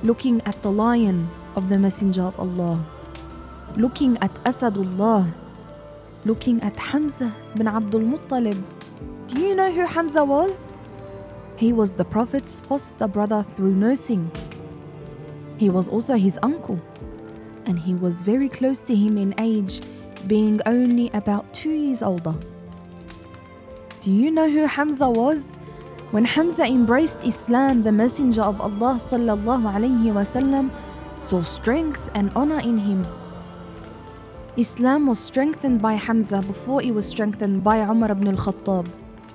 looking at the lion of the Messenger of Allah, looking at Asadullah, looking at Hamza bin Abdul Muttalib. Do you know who Hamza was? He was the Prophet's foster brother through nursing. He was also his uncle, and he was very close to him in age, being only about 2 years older. Do you know who Hamza was? When Hamza embraced Islam, the Messenger of Allah sallallahu alayhi wasallam saw strength and honor in him. Islam was strengthened by Hamza before it was strengthened by Umar ibn al-Khattab.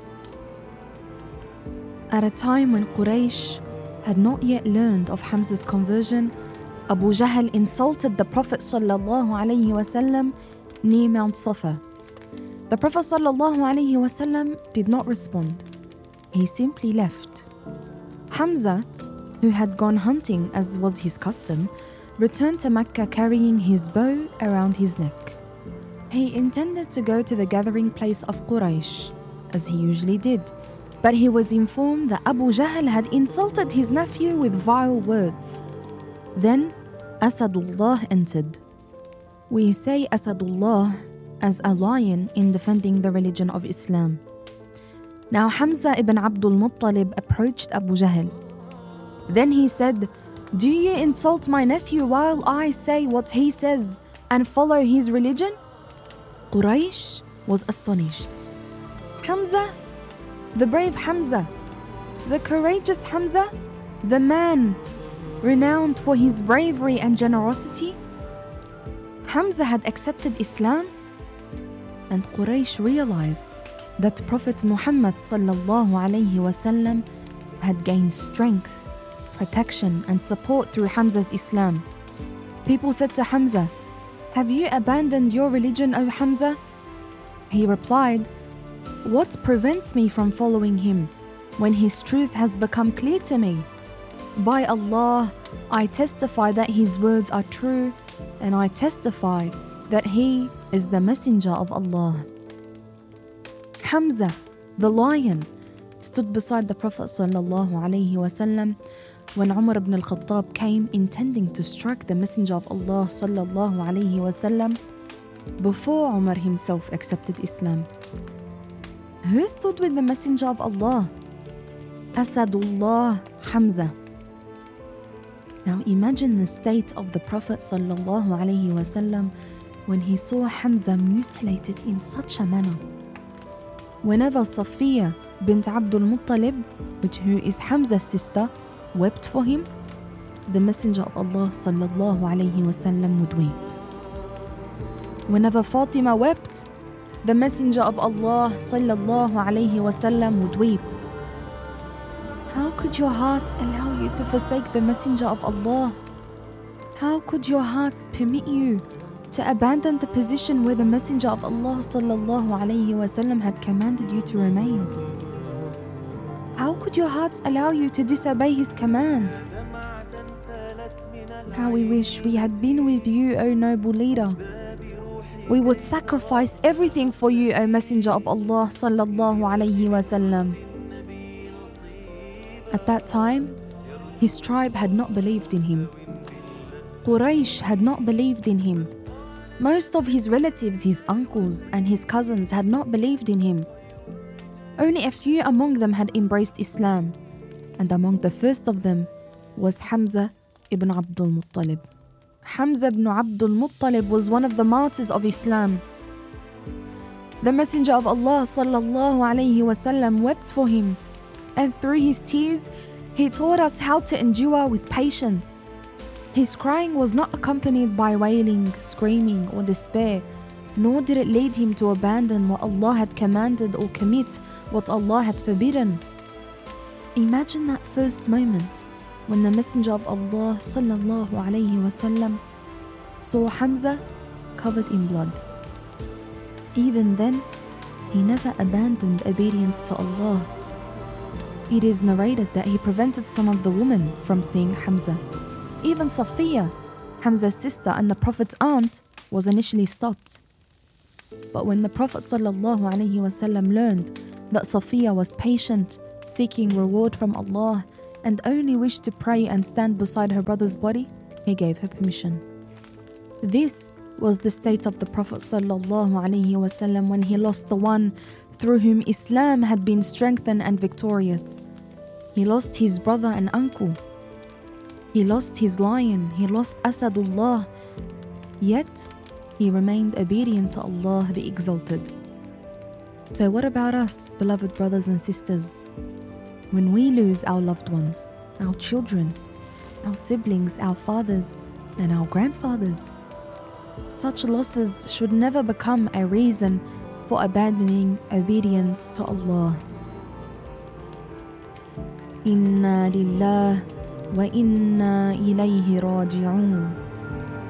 At a time when Quraysh had not yet learned of Hamza's conversion, Abu Jahl insulted the Prophet sallallahu alayhi wasallam near Mount Safa. The Prophet sallallahu alayhi wasallam did not respond. He simply left. Hamza, who had gone hunting as was his custom, returned to Mecca carrying his bow around his neck. He intended to go to the gathering place of Quraysh, as he usually did, but he was informed that Abu Jahl had insulted his nephew with vile words. Then Asadullah entered. We say Asadullah as a lion in defending the religion of Islam. Now Hamza ibn Abdul Muttalib approached Abu Jahl. Then he said, "Do you insult my nephew while I say what he says and follow his religion?" Quraysh was astonished. Hamza, the brave Hamza, the courageous Hamza, the man renowned for his bravery and generosity. Hamza had accepted Islam, and Quraysh realized that Prophet Muhammad sallallahu alayhi wasallam had gained strength, protection and support through Hamza's Islam. People said to Hamza, "Have you abandoned your religion, O Hamza?" He replied, "What prevents me from following him when his truth has become clear to me? By Allah, I testify that his words are true, and I testify that he is the messenger of Allah." Hamza, the lion, stood beside the Prophet sallallahu alayhi wasallam when Umar ibn al-Khattab came intending to strike the messenger of Allah sallallahu alayhi wasallam before Umar himself accepted Islam. Who stood with the messenger of Allah? Asadullah, Hamza. Now imagine the state of the Prophet sallallahu alayhi wasallam when he saw Hamza mutilated in such a manner. Whenever Safiya bint Abdul Muttalib, who is Hamza's sister, wept for him, the Messenger of Allah sallallahu alayhi wasallam would weep. Whenever Fatima wept, the Messenger of Allah sallallahu alayhi wasallam would weep. How could your hearts allow you to forsake the Messenger of Allah? How could your hearts permit you to abandon the position where the Messenger of Allah sallallahu alayhi wasallam had commanded you to remain? How could your hearts allow you to disobey his command? How we wish we had been with you, O noble leader. We would sacrifice everything for you, O Messenger of Allah sallallahu alayhi wasallam. At that time, his tribe had not believed in him. Quraysh had not believed in him. Most of his relatives, his uncles and his cousins had not believed in him. Only a few among them had embraced Islam, and among the first of them was Hamza ibn Abdul Muttalib. Hamza ibn Abdul Muttalib was one of the martyrs of Islam. The Messenger of Allah sallallahu alayhi wasallam wept for him, and through his tears, he taught us how to endure with patience. His crying was not accompanied by wailing, screaming, or despair, nor did it lead him to abandon what Allah had commanded or commit what Allah had forbidden. Imagine that first moment when the Messenger of Allah sallallahu alayhi wasallam saw Hamza covered in blood. Even then, he never abandoned obedience to Allah. It is narrated that he prevented some of the women from seeing Hamza. Even Safiya, Hamza's sister and the Prophet's aunt, was initially stopped. But when the Prophet ﷺ learned that Safiya was patient, seeking reward from Allah, and only wished to pray and stand beside her brother's body, he gave her permission. This was the state of the Prophet ﷺ when he lost the one through whom Islam had been strengthened and victorious. He lost his brother and uncle. He lost his lion. He lost Asadullah. Yet, he remained obedient to Allah the Exalted. So what about us, beloved brothers and sisters? When we lose our loved ones, our children, our siblings, our fathers, and our grandfathers, such losses should never become a reason for abandoning obedience to Allah. Inna lillah wa inna ilayhi raji'un.